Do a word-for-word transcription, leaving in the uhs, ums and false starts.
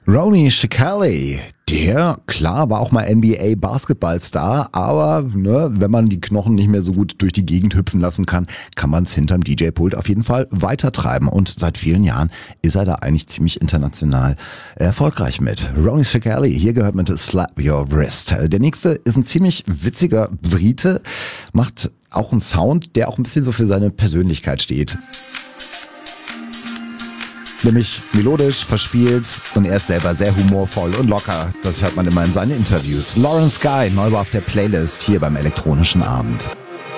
Ronnie Shkreli, der, klar, war auch mal N B A-Basketballstar, aber ne, wenn man die Knochen nicht mehr so gut durch die Gegend hüpfen lassen kann, kann man es hinterm D J-Pult auf jeden Fall weitertreiben. Und seit vielen Jahren ist er da eigentlich ziemlich international erfolgreich mit. Ronnie Shkreli, hier gehört mit Slap Your Wrist. Der nächste ist ein ziemlich witziger Brite, macht auch einen Sound, der auch ein bisschen so für seine Persönlichkeit steht. Nämlich melodisch, verspielt und er ist selber sehr humorvoll und locker. Das hört man immer in seinen Interviews. Lawrence Guy, neu auf der Playlist hier beim elektronischen Abend.